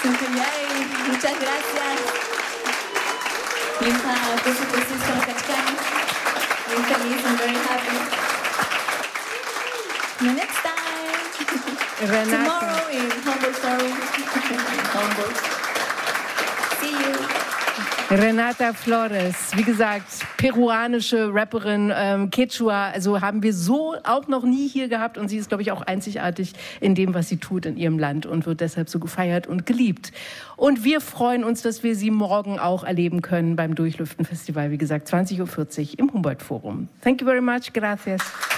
Yay, muchas gracias. Por supuesto, Kachkan. Muy feliz, I'm very happy. The next time. Renata. Tomorrow in Humboldt Forum. Humboldt. See you. Renata Flores, wie gesagt, peruanische Rapperin, Quechua, also haben wir so auch noch nie hier gehabt und sie ist, glaube ich, auch einzigartig in dem, was sie tut in ihrem Land und wird deshalb so gefeiert und geliebt. Und wir freuen uns, dass wir sie morgen auch erleben können beim Durchlüften-Festival, wie gesagt, 20:40 Uhr im Humboldt Forum. Thank you very much, gracias.